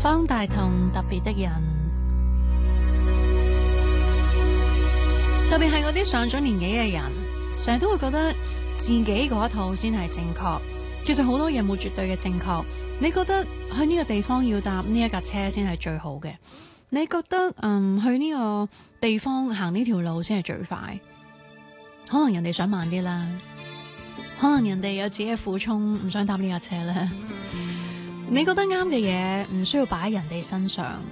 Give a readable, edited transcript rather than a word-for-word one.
方大同特別的人，特別係嗰啲上咗年紀嘅人，成日都會覺得自己嗰一套先係正確。其實好多嘢冇絕對嘅正確。你覺得去呢個地方要搭呢一架車先係最好嘅？你覺得去呢個地方行呢條路先係最快？可能人哋想慢啲啦，可能人哋有自己嘅苦衷，唔想搭呢架車咧。你覺得啱嘅嘢唔需要擺喺人哋身上，